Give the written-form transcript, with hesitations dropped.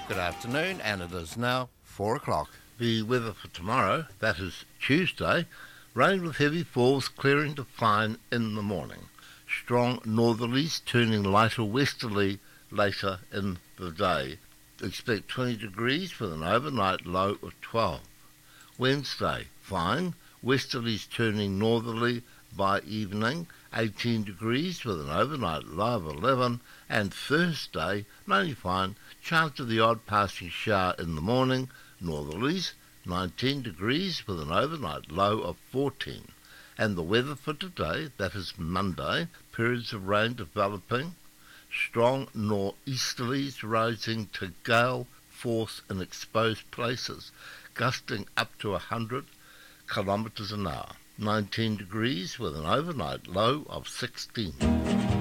Good afternoon, and it is now 4 o'clock. The weather for tomorrow, that is Tuesday, rain with heavy falls clearing to fine in the morning. Strong northerlies turning lighter westerly later in the day. Expect 20 degrees with an overnight low of 12. Wednesday, fine, westerlies turning northerly by evening, 18 degrees with an overnight low of 11, and Thursday, mainly fine, chance of the odd passing shower in the morning, northerlies, 19 degrees with an overnight low of 14. And the weather for today, that is Monday, periods of rain developing, strong nor'easterlies rising to gale force in exposed places, gusting up to 100 kilometres an hour. 19 degrees with an overnight low of 16.